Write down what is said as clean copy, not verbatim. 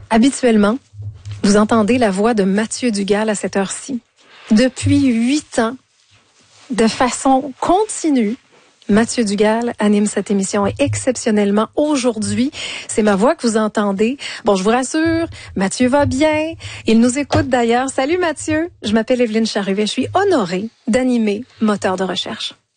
Habituellement, vous entendez la voix de Mathieu Dugal à cette heure-ci. Depuis 8 ans, de façon continue, Mathieu Dugal anime cette émission et exceptionnellement aujourd'hui, c'est ma voix que vous entendez. Bon, je vous rassure, Mathieu va bien. Il nous écoute d'ailleurs. Salut Mathieu, je m'appelle Evelyne Charruet. Je suis honorée d'animer Moteur de recherche.